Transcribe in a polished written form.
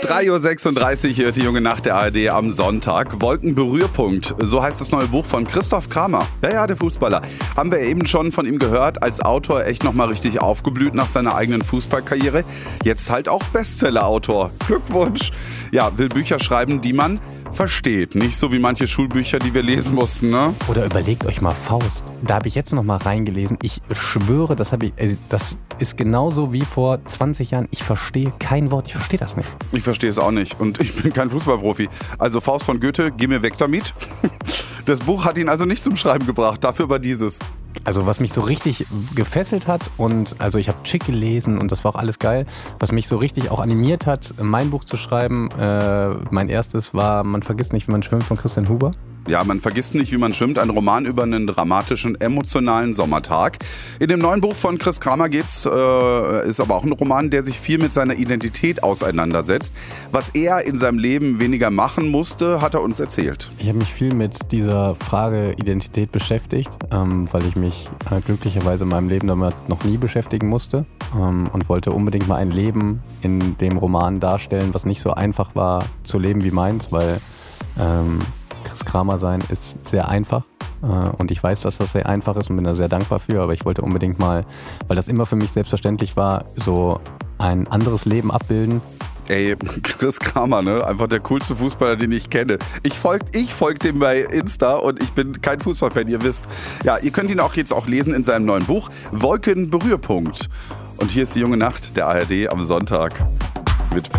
3:36 Uhr hier die junge Nacht der ARD am Sonntag. Wolkenberührpunkt, so heißt das neue Buch von Christoph Kramer. Ja, der Fußballer. Haben wir eben schon von ihm gehört, als Autor echt nochmal richtig aufgeblüht nach seiner eigenen Fußballkarriere. Jetzt halt auch Bestseller-Autor. Glückwunsch. Ja, will Bücher schreiben, die man versteht. Nicht so wie manche Schulbücher, die wir lesen mussten, ne? Oder überlegt euch mal Faust. Da habe ich jetzt noch mal reingelesen. Ich schwöre, das ist genauso wie vor 20 Jahren. Ich verstehe kein Wort. Ich verstehe das nicht. Ich verstehe es auch nicht. Und ich bin kein Fußballprofi. Also Faust von Goethe, geh mir weg damit. Das Buch hat ihn also nicht zum Schreiben gebracht. Dafür aber dieses. Also was mich so richtig gefesselt hat und also ich habe Chick gelesen und das war auch alles geil. Was mich so richtig auch animiert hat, mein Buch zu schreiben, mein erstes war Man vergisst nicht, wie man schwimmt von Christian Huber. Ja, man vergisst nicht, wie man schwimmt. Ein Roman über einen dramatischen, emotionalen Sommertag. In dem neuen Buch von Chris Kramer ist aber auch ein Roman, der sich viel mit seiner Identität auseinandersetzt. Was er in seinem Leben weniger machen musste, hat er uns erzählt. Ich habe mich viel mit dieser Frage Identität beschäftigt, weil ich mich glücklicherweise in meinem Leben damit noch nie beschäftigen musste und wollte unbedingt mal ein Leben in dem Roman darstellen, was nicht so einfach war zu leben wie meins, weil Chris Kramer sein ist sehr einfach und ich weiß, dass das sehr einfach ist und bin da sehr dankbar für, aber ich wollte unbedingt mal, weil das immer für mich selbstverständlich war, so ein anderes Leben abbilden. Ey, Chris Kramer, ne? Einfach der coolste Fußballer, den ich kenne. Ich folg dem bei Insta und ich bin kein Fußballfan, ihr wisst. Ja, ihr könnt ihn auch jetzt auch lesen in seinem neuen Buch Wolkenberührpunkt. Und hier ist die junge Nacht der ARD am Sonntag.